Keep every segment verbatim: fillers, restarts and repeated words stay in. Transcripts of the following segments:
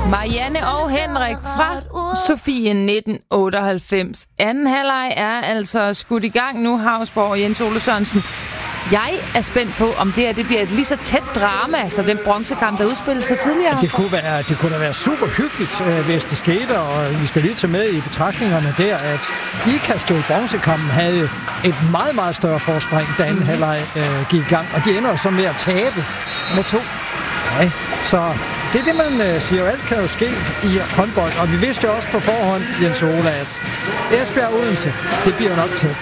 Marianne og Henrik fra Sofie nitten otteoghalvfems. Anden halvleg er altså skudt i gang nu. Hausborg og Jens Ole Sørensen. Jeg er spændt på, om det her det bliver et lige så tæt drama, som den bronzekamp, der udspillede sig tidligere. Det kunne, være, det kunne da være super hyggeligt, hvis det skete, og vi skal lige tage med i betragtningerne der, at Ikast i bronzekampen havde et meget, meget større forspring, da anden mm. halvleg øh, gik i gang, og de ender så med at tabe med to. Ja, så det er det, man øh, siger, alt kan jo ske i håndbold, og vi vidste jo også på forhånd, Jens Ole, at Esbjerg Odense, det bliver nok tæt.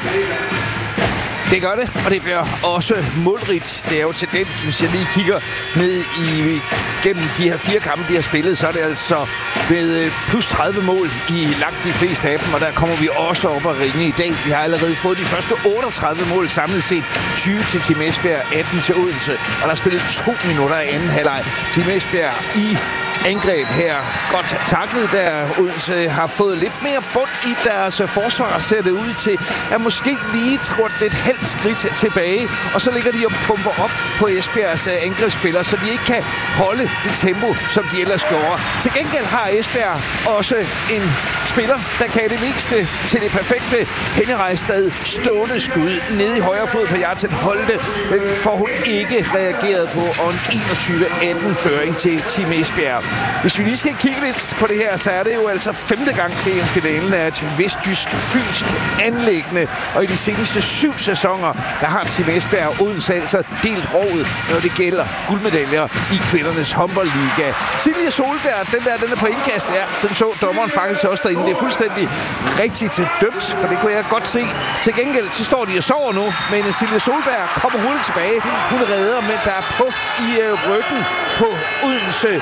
Det gør det, og det bliver også målrigt. Det er jo tendens, hvis jeg lige kigger ned i gennem de her fire kampe, de har spillet, så er det altså med plus tredive mål i langt de fleste af dem, og der kommer vi også op og ringe i dag. Vi har allerede fået de første otteogtredive mål samlet set. tyve til Team Esbjerg, atten til Odense, og der er spillet to minutter i anden halvleg. Team Esbjerg i angreb her. Godt taklet, der Odense har fået lidt mere bund i deres forsvar, ser det ud til, at måske lige trådt et halvt skridt tilbage, og så ligger de og pumper op på Esbjergs angrebsspillere, så de ikke kan holde det tempo, som de ellers gjorde. Til gengæld har Esbjerg også en spiller, der kan det meste til det perfekte. Henny Rejstad stående skud nede i højre fod på Jarten Holte. Den får hun ikke reageret på, og en enogtyve atten føring til Team Esbjerg. Hvis vi lige skal kigge lidt på det her, så er det jo altså femte gang, det er finalen af et vestjysk fynsk anliggende. Og i de seneste syv sæsoner, der har Team Esbjerg og Odense altså delt rovet, når det gælder guldmedaljer i kvindernes håndboldliga. Silje Solberg, den der, den er på indkast, ja, den så dommeren faktisk også derinde. Det er fuldstændig rigtigt til dømt, for det kunne jeg godt se. Til gengæld, så står de og sover nu, men Silje Solberg kommer hurtigt tilbage. Hun redder, men der er puff i øh, ryggen på Odense.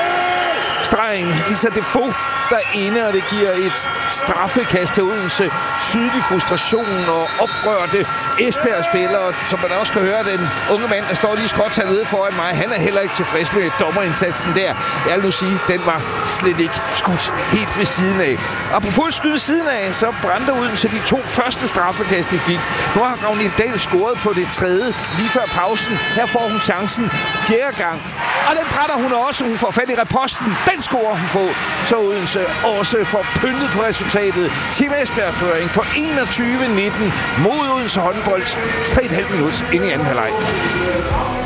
Stregen, Lisa Defoe derinde, og det giver et straffekast til Odense. Tydelig frustration og oprørte Esbjerg-spillere, som man også kan høre, den unge mand, der står lige skråt hernede foran mig, han er heller ikke tilfreds med dommerindsatsen der. Jeg vil nu sige, den var slet ikke skudt helt ved siden af. Apropos skyde ved siden af, så brændte Odense de to første straffekast, de fik. Nu har Ragnhild Dahl scoret på det tredje lige før pausen. Her får hun chancen fjerde gang. Og den brænder hun også. Hun får fat i reposten. Den scorer hun på. Så Odense også får pyntet på resultatet. Team Esbjerg-føring på enogtyve nitten mod Odense håndbold. tre komma fem minutter ind i anden halvleg.